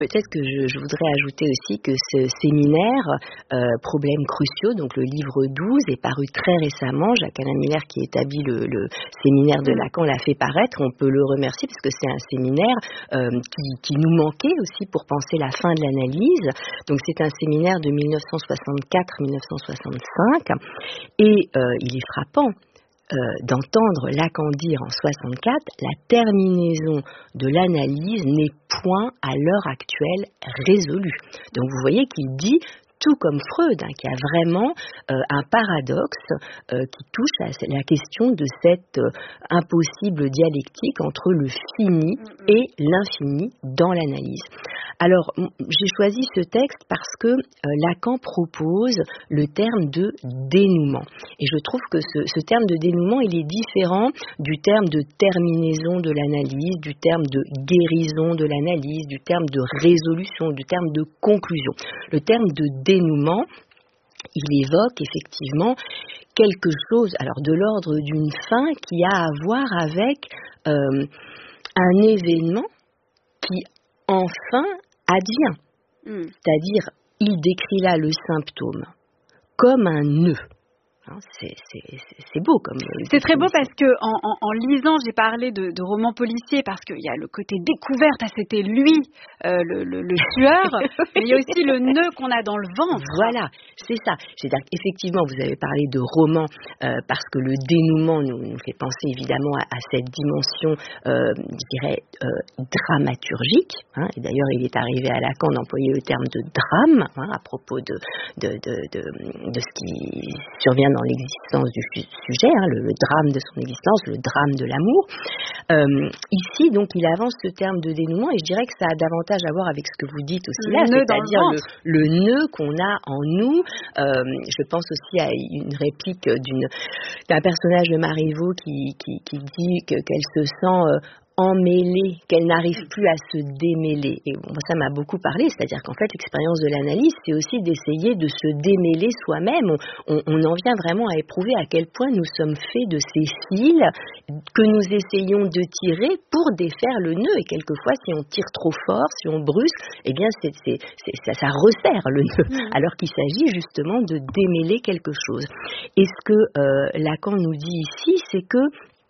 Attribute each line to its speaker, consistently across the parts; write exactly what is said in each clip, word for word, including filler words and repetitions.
Speaker 1: Peut-être que je, je voudrais ajouter aussi que ce séminaire, euh, Problèmes cruciaux, donc le livre douze, est paru très récemment. Jacques-Alain Miller, qui établit le, le séminaire de Lacan, l'a fait paraître. On peut le remercier parce que c'est un séminaire euh, qui, qui nous manquait aussi pour penser la fin de l'analyse. Donc c'est un séminaire de dix-neuf cent soixante-quatre à dix-neuf cent soixante-cinq et euh, il est frappant. Euh, d'entendre Lacan dire en soixante-quatre, la terminaison de l'analyse n'est point à l'heure actuelle résolue. Donc vous voyez qu'il dit, tout comme Freud, hein, qui a vraiment euh, un paradoxe euh, qui touche à la question de cette euh, impossible dialectique entre le fini et l'infini dans l'analyse. Alors, j'ai choisi ce texte parce que euh, Lacan propose le terme de dénouement. Et je trouve que ce, ce terme de dénouement, il est différent du terme de terminaison de l'analyse, du terme de guérison de l'analyse, du terme de résolution, du terme de conclusion. Le terme de dénouement, il évoque effectivement quelque chose, alors de l'ordre d'une fin qui a à voir avec euh, un événement qui enfin advient. Mm. C'est-à-dire, il décrit là le symptôme comme un nœud. C'est, c'est, c'est beau comme...
Speaker 2: C'est très beau parce que en, en, en lisant, j'ai parlé de, de romans policiers parce qu'il y a le côté découverte, ah, c'était lui euh, le, le, le tueur, mais il y a aussi le nœud qu'on a dans le ventre.
Speaker 1: Voilà, c'est ça. C'est-à-dire qu'effectivement, vous avez parlé de roman euh, parce que le dénouement nous, nous fait penser évidemment à, à cette dimension, euh, je dirais, euh, dramaturgique. Hein, et d'ailleurs, il est arrivé à Lacan d'employer le terme de drame hein, à propos de, de, de, de, de ce qui survient dans l'existence du sujet, hein, le, le drame de son existence, le drame de l'amour. Euh, ici, donc, il avance ce terme de dénouement et je dirais que ça a davantage à voir avec ce que vous dites aussi
Speaker 2: le
Speaker 1: là,
Speaker 2: nœud
Speaker 1: c'est-à-dire
Speaker 2: le,
Speaker 1: le, le nœud qu'on a en nous. Euh, je pense aussi à une réplique d'une, d'un personnage de Marivaux qui, qui, qui dit que, qu'elle se sent... Euh, emmêlée, qu'elle n'arrive plus à se démêler. Et bon, ça m'a beaucoup parlé, c'est-à-dire qu'en fait, l'expérience de l'analyse, c'est aussi d'essayer de se démêler soi-même. On, on, on en vient vraiment à éprouver à quel point nous sommes faits de ces fils que nous essayons de tirer pour défaire le nœud. Et quelquefois, si on tire trop fort, si on brusque, eh bien, c'est, c'est, c'est, ça, ça resserre le nœud, mmh. alors qu'il s'agit justement de démêler quelque chose. Et ce que euh, Lacan nous dit ici, c'est que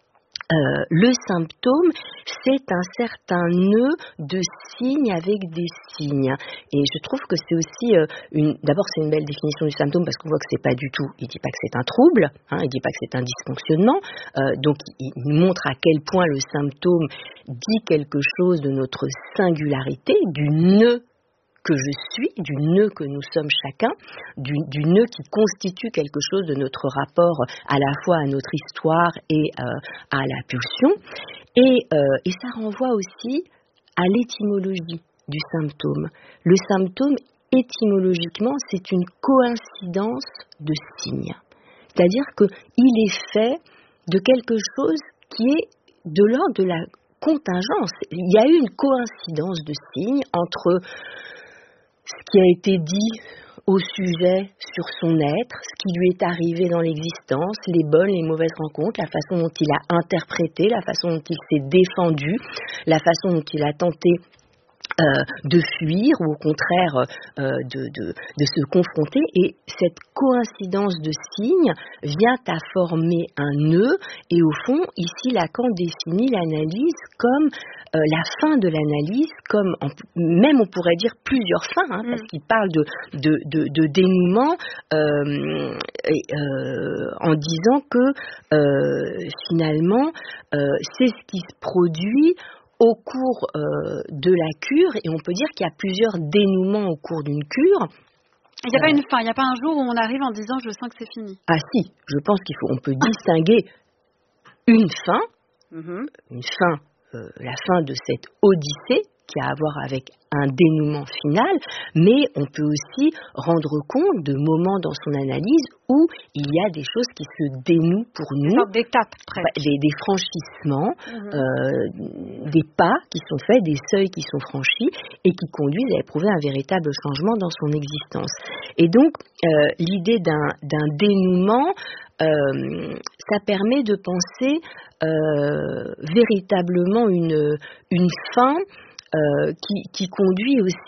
Speaker 1: Euh, le symptôme, c'est un certain nœud de signes avec des signes. Et je trouve que c'est aussi euh, une. D'abord, c'est une belle définition du symptôme parce qu'on voit que c'est pas du tout. Il dit pas que c'est un trouble. Hein, il dit pas que c'est un dysfonctionnement. Euh, donc, il montre à quel point le symptôme dit quelque chose de notre singularité, du nœud que je suis, du nœud que nous sommes chacun, du, du nœud qui constitue quelque chose de notre rapport à la fois à notre histoire et euh, à la pulsion. Et, euh, et ça renvoie aussi à l'étymologie du symptôme. Le symptôme, étymologiquement, c'est une coïncidence de signes. C'est-à-dire qu'il est fait de quelque chose qui est de l'ordre de la contingence. Il y a eu une coïncidence de signes entre ce qui a été dit au sujet sur son être, ce qui lui est arrivé dans l'existence, les bonnes, les mauvaises rencontres, la façon dont il a interprété, la façon dont il s'est défendu, la façon dont il a tenté Euh, de fuir ou au contraire euh, de, de, de se confronter. Et cette coïncidence de signes vient à former un nœud et au fond, ici Lacan définit l'analyse comme euh, la fin de l'analyse, comme en, même on pourrait dire plusieurs fins, hein, parce qu'il parle de, de, de, de dénouement euh, et, euh, en disant que euh, finalement euh, c'est ce qui se produit au cours euh, de la cure, et on peut dire qu'il y a plusieurs dénouements au cours d'une cure.
Speaker 2: Il n'y a euh, pas une fin, il n'y a pas un jour où on arrive en disant je sens que c'est fini.
Speaker 1: Ah si, je pense qu'il faut, on peut distinguer une fin, mm-hmm. une fin, euh, la fin de cette odyssée qui a à voir avec un dénouement final, mais on peut aussi rendre compte de moments dans son analyse où il y a des choses qui se dénouent pour nous.
Speaker 2: Des sortes d'étapes, presque.
Speaker 1: Des, des franchissements, mm-hmm. euh, des pas qui sont faits, des seuils qui sont franchis et qui conduisent à éprouver un véritable changement dans son existence. Et donc, euh, l'idée d'un, d'un dénouement, euh, ça permet de penser euh, véritablement une, une fin Euh, qui, qui conduit aussi